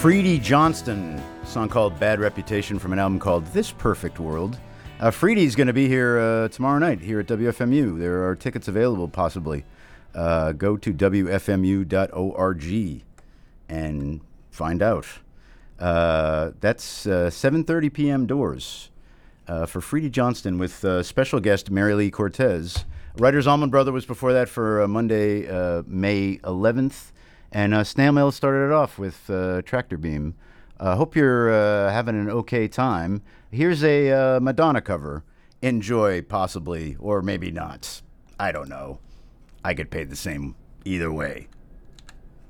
Freedy Johnston, a song called Bad Reputation from an album called This Perfect World. Freedy's going to be here tomorrow night here at WFMU. There are tickets available, possibly. Go to WFMU.org and find out. That's 7:30 p.m. doors for Freedy Johnston with special guest Mary Lee Cortez. Writer's Almond Brother was before that for Monday, May 11th. And Snail Mail started it off with Tractor Beam. Hope you're having an okay time. Here's a Madonna cover. Enjoy, possibly, or maybe not. I don't know. I get paid the same either way.